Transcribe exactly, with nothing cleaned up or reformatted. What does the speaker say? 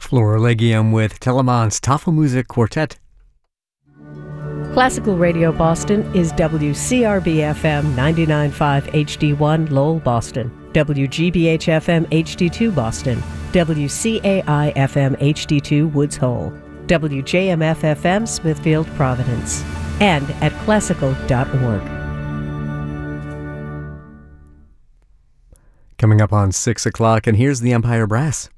Florilegium with Telemann's Tafelmusik Quartet. Classical Radio Boston is W C R B F M ninety-nine point five H D one Lowell, Boston, W G B H F M H D two Boston, W C A I F M H D two Woods Hole, W J M F F M Smithfield, Providence, and at classical dot org. Coming up on six o'clock, and here's the Empire Brass.